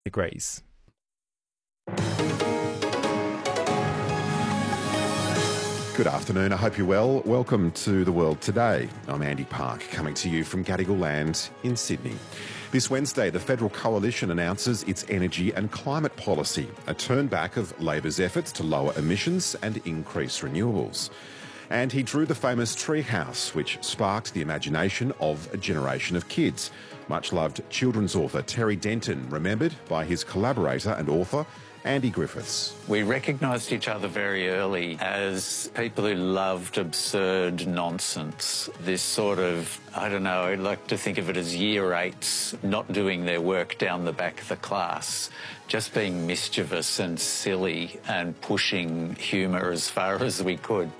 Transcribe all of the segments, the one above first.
agrees. Good afternoon, I hope you're well. Welcome to The World Today. I'm Andy Park, coming to you from Gadigal Land in Sydney. This Wednesday, the Federal Coalition announces its energy and climate policy, a turnback of Labor's efforts to lower emissions and increase renewables. And he drew the famous treehouse, which sparked the imagination of a generation of kids. Much-loved children's author Terry Denton, remembered by his collaborator and author Andy Griffiths. We recognised each other very early as people who loved absurd nonsense. This sort of, I don't know, I'd like to think of it as year eights not doing their work down the back of the class, just being mischievous and silly and pushing humour as far as we could.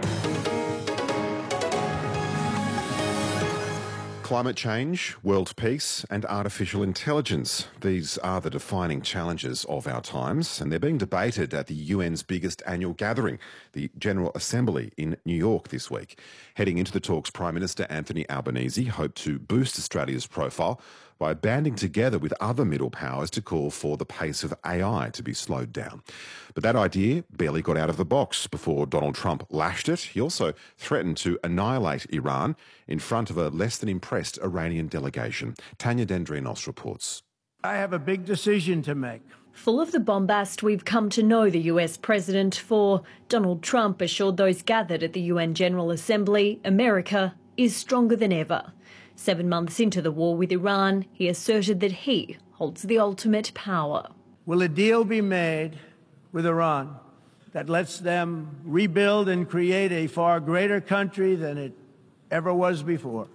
Climate change, world peace and artificial intelligence. These are the defining challenges of our times, and they're being debated at the UN's biggest annual gathering, the General Assembly in New York this week. Heading into the talks, Prime Minister Anthony Albanese hoped to boost Australia's profile by banding together with other middle powers to call for the pace of AI to be slowed down. But that idea barely got out of the box before Donald Trump lashed it. He also threatened to annihilate Iran in front of a less than impressed Iranian delegation. Tanya Dendrinos reports. I have a big decision to make. Full of the bombast we've come to know the US president for, Donald Trump assured those gathered at the UN General Assembly America is stronger than ever. 7 months into the war with Iran, he asserted that he holds the ultimate power. Will a deal be made with Iran that lets them rebuild and create a far greater country than it ever was before?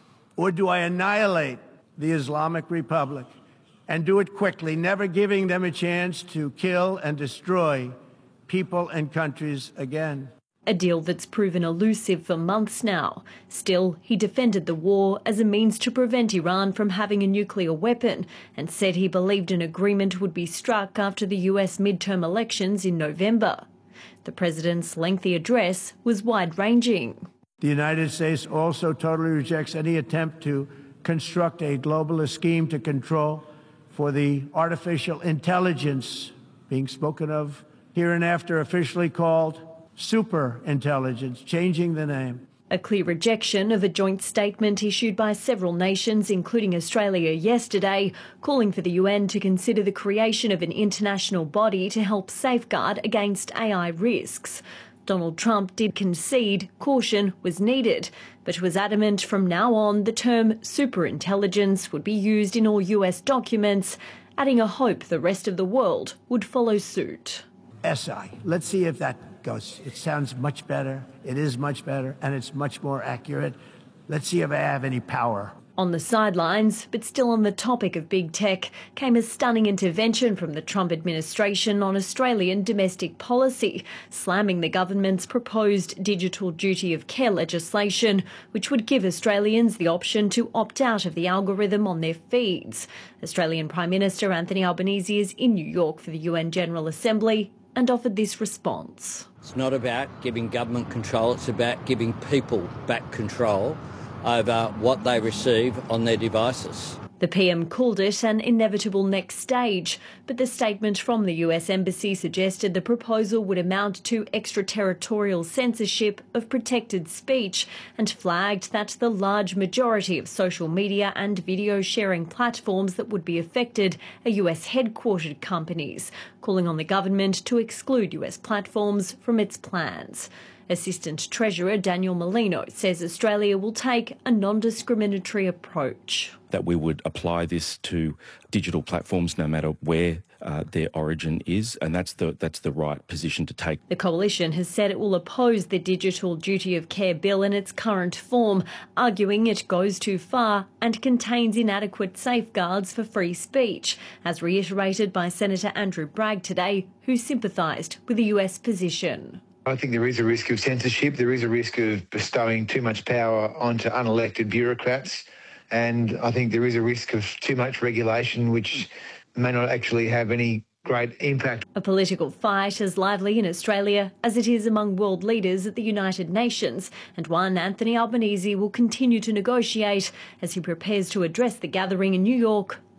Or do I annihilate the Islamic Republic and do it quickly, never giving them a chance to kill and destroy people and countries again? A deal that's proven elusive for months now. Still, he defended the war as a means to prevent Iran from having a nuclear weapon and said he believed an agreement would be struck after the US midterm elections in November. The president's lengthy address was wide-ranging. The United States also totally rejects any attempt to construct a globalist scheme to control for the artificial intelligence being spoken of hereinafter officially called super intelligence, changing the name. A clear rejection of a joint statement issued by several nations, including Australia yesterday, calling for the UN to consider the creation of an international body to help safeguard against AI risks. Donald Trump did concede caution was needed, but was adamant from now on the term superintelligence would be used in all US documents, adding a hope the rest of the world would follow suit. SI. Let's see if that goes. It sounds much better. It is much better, and it's much more accurate. Let's see if I have any power. On the sidelines, but still on the topic of big tech, came a stunning intervention from the Trump administration on Australian domestic policy, slamming the government's proposed digital duty of care legislation, which would give Australians the option to opt out of the algorithm on their feeds. Australian Prime Minister Anthony Albanese is in New York for the UN General Assembly and offered this response. It's not about giving government control, it's about giving people back control over what they receive on their devices. The PM called it an inevitable next stage, but the statement from the US Embassy suggested the proposal would amount to extraterritorial censorship of protected speech and flagged that the large majority of social media and video sharing platforms that would be affected are US headquartered companies, calling on the government to exclude US platforms from its plans. Assistant Treasurer Daniel Molino says Australia will take a non-discriminatory approach. That we would apply this to digital platforms no matter where their origin is, and that's the right position to take. The Coalition has said it will oppose the Digital Duty of Care bill in its current form, arguing it goes too far and contains inadequate safeguards for free speech, as reiterated by Senator Andrew Bragg today, who sympathised with the US position. I think there is a risk of censorship. There is a risk of bestowing too much power onto unelected bureaucrats. And I think there is a risk of too much regulation, which may not actually have any great impact. A political fight as lively in Australia as it is among world leaders at the United Nations, and one Anthony Albanese will continue to negotiate as he prepares to address the gathering in New York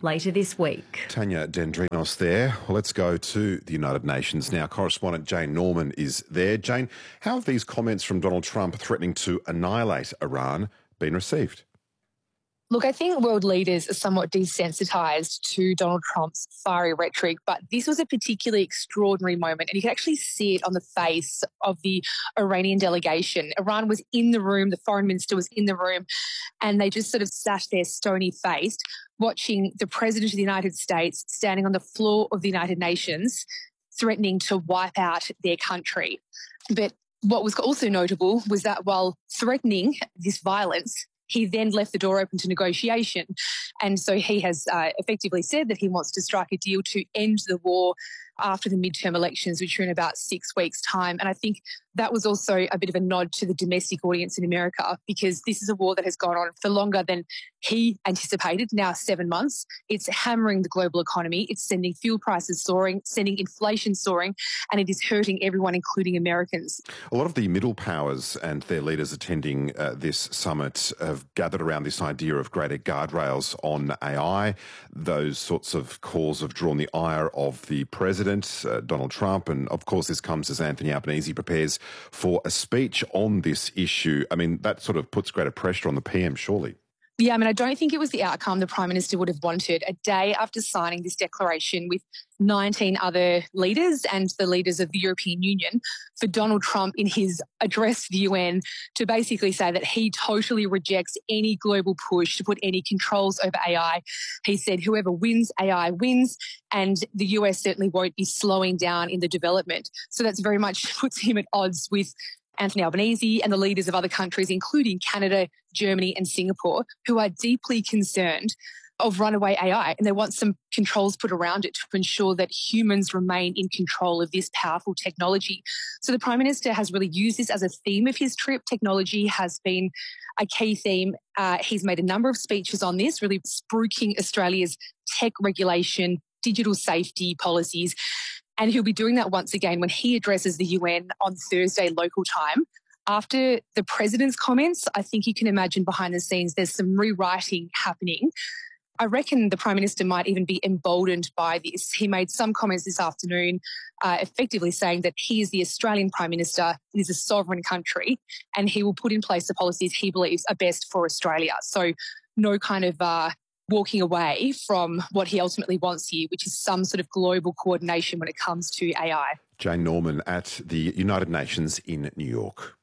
later this week. Tanya Dendrinos there. Well, let's go to the United Nations now. Correspondent Jane Norman is there. Jane, how have these comments from Donald Trump threatening to annihilate Iran been received? Look, I think world leaders are somewhat desensitised to Donald Trump's fiery rhetoric, but this was a particularly extraordinary moment, and you can actually see it on the face of the Iranian delegation. Iran was in the room, the foreign minister was in the room, and they just sort of sat there stony-faced, watching the President of the United States standing on the floor of the United Nations, threatening to wipe out their country. But what was also notable was that while threatening this violence, he then left the door open to negotiation. And so he has effectively said that he wants to strike a deal to end the war after the midterm elections, which are in about 6 weeks' time. And I think that was also a bit of a nod to the domestic audience in America, because this is a war that has gone on for longer than he anticipated, now 7 months. It's hammering the global economy. It's sending fuel prices soaring, sending inflation soaring, and it is hurting everyone, including Americans. A lot of the middle powers and their leaders attending this summit have gathered around this idea of greater guardrails on AI. Those sorts of calls have drawn the ire of the president, Donald Trump, and of course this comes as Anthony Albanese prepares for a speech on this issue. I mean, that sort of puts greater pressure on the PM, surely. Yeah, I mean, I don't think it was the outcome the Prime Minister would have wanted a day after signing this declaration with 19 other leaders and the leaders of the European Union, for Donald Trump in his address to the UN to basically say that he totally rejects any global push to put any controls over AI. He said whoever wins AI wins, and the US certainly won't be slowing down in the development. So that's very much puts him at odds with Anthony Albanese and the leaders of other countries, including Canada, Germany and Singapore, who are deeply concerned of runaway AI, and they want some controls put around it to ensure that humans remain in control of this powerful technology. So the Prime Minister has really used this as a theme of his trip. Technology has been a key theme. He's made a number of speeches on this, really spruiking Australia's tech regulation, digital safety policies. And he'll be doing that once again when he addresses the UN on Thursday local time. After the president's comments, I think you can imagine behind the scenes there's some rewriting happening. I reckon the Prime Minister might even be emboldened by this. He made some comments this afternoon effectively saying that he is the Australian Prime Minister, it is a sovereign country, and he will put in place the policies he believes are best for Australia. So no kind of walking away from what he ultimately wants here, which is some sort of global coordination when it comes to AI. Jane Norman at the United Nations in New York.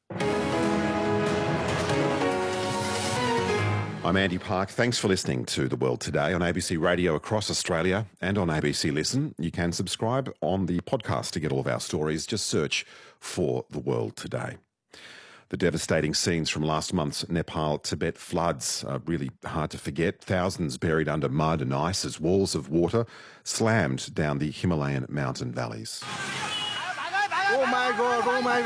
I'm Andy Park. Thanks for listening to The World Today on ABC Radio across Australia and on ABC Listen. You can subscribe on the podcast to get all of our stories. Just search for The World Today. The devastating scenes from last month's Nepal-Tibet floods are really hard to forget. Thousands buried under mud and ice as walls of water slammed down the Himalayan mountain valleys. Oh my God, oh my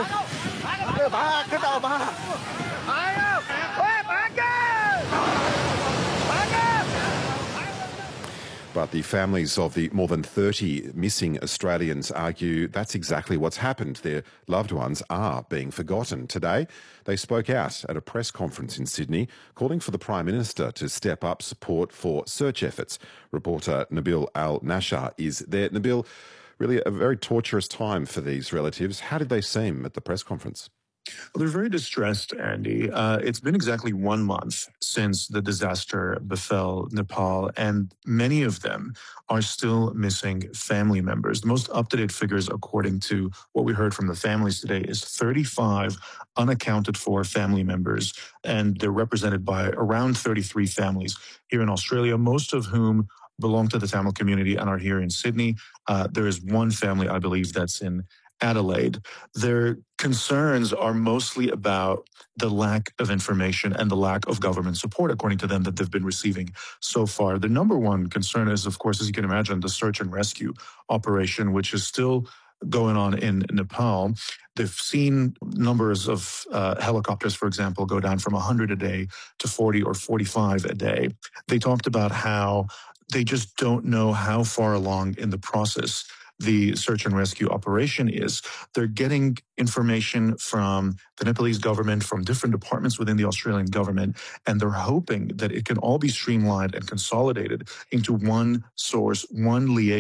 But the families of the more than 30 missing Australians argue that's exactly what's happened. Their loved ones are being forgotten. Today, they spoke out at a press conference in Sydney, calling for the Prime Minister to step up support for search efforts. Reporter Nabil Al-Nashar is there. Nabil, really a very torturous time for these relatives. How did they seem at the press conference? Well, they're very distressed, Andy. It's been exactly 1 month since the disaster befell Nepal, and many of them are still missing family members. The most up-to-date figures, according to what we heard from the families today, is 35 unaccounted for family members, and they're represented by around 33 families here in Australia, most of whom belong to the Tamil community and are here in Sydney. There is one family, I believe, that's in Adelaide. Their concerns are mostly about the lack of information and the lack of government support, according to them, that they've been receiving so far. The number one concern is, of course, as you can imagine, the search and rescue operation, which is still going on in Nepal. They've seen numbers of helicopters, for example, go down from 100 a day to 40 or 45 a day. They talked about how they just don't know how far along in the process the search and rescue operation is. They're getting information from the Nepalese government, from different departments within the Australian government, and they're hoping that it can all be streamlined and consolidated into one source, one liaison